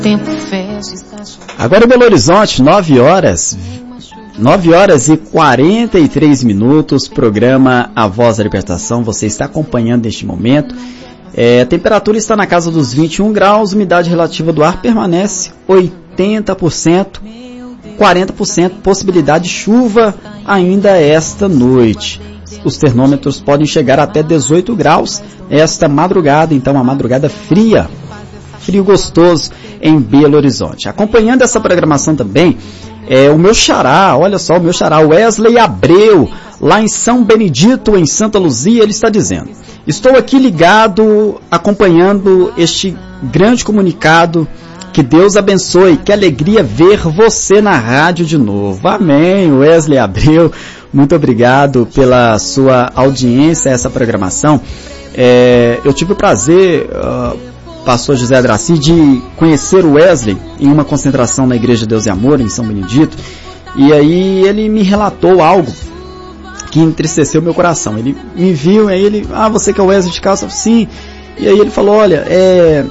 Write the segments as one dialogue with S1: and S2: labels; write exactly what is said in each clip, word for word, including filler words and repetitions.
S1: Agora em Belo Horizonte, nove horas, nove horas e quarenta e três minutos, programa A Voz da Libertação, você está acompanhando neste momento. É, a temperatura está na casa dos vinte e um graus, umidade relativa do ar permanece oitenta por cento, quarenta por cento, possibilidade de chuva ainda esta noite. Os termômetros podem chegar até dezoito graus esta madrugada, então uma madrugada fria, frio gostoso em Belo Horizonte. Acompanhando essa programação também, é o meu xará, olha só, o meu xará, Wesley Abreu, lá em São Benedito, em Santa Luzia, ele está dizendo: estou aqui ligado, acompanhando este grande comunicado, que Deus abençoe, que alegria ver você na rádio de novo. Amém, Wesley Abreu, muito obrigado pela sua audiência a essa programação. É, eu tive o prazer, uh, pastor José Adraci, de conhecer o Wesley em uma concentração na Igreja Deus e Amor, em São Benedito, e aí ele me relatou algo que entristeceu meu coração. Ele me viu, aí ele, ah, você que é o Wesley de casa? Sim. E aí ele falou, olha, é,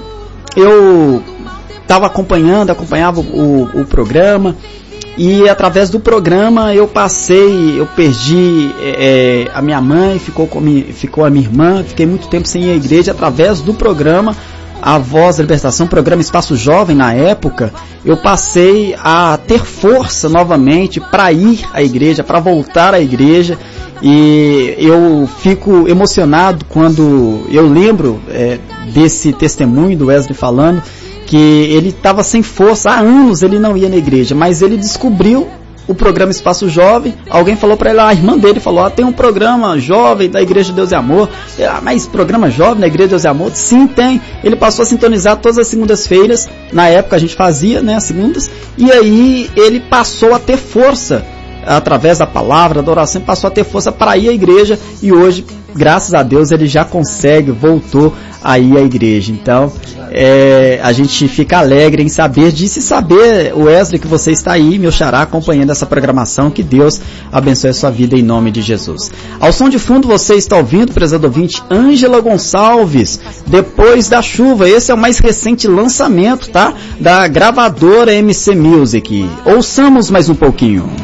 S1: eu estava acompanhando, acompanhava o, o programa, e através do programa eu passei, eu perdi é, a minha mãe, ficou, com, ficou a minha irmã, fiquei muito tempo sem ir à igreja. Através do programa A Voz da Libertação, programa Espaço Jovem na época, eu passei a ter força novamente para ir à igreja, para voltar à igreja, e eu fico emocionado quando eu lembro é, desse testemunho do Wesley falando que ele estava sem força, há anos ele não ia na igreja, mas ele descobriu o programa Espaço Jovem. Alguém falou para ele, a irmã dele falou, ah, tem um programa jovem da Igreja Deus e Amor. Ah, mas programa jovem da Igreja Deus e Amor? Sim, tem. Ele passou a sintonizar todas as segundas-feiras, na época a gente fazia, né, as segundas, e aí ele passou a ter força, através da palavra, da oração, passou a ter força para ir à igreja, e hoje, graças a Deus, ele já consegue, voltou a ir à igreja. Então, é, a gente fica alegre em saber disso e saber, Wesley, que você está aí, meu xará, acompanhando essa programação. Que Deus abençoe a sua vida em nome de Jesus. Ao som de fundo você está ouvindo, prezado ouvinte, Ângela Gonçalves, Depois da Chuva. Esse é o mais recente lançamento, tá? Da gravadora M C Music. Ouçamos mais um pouquinho.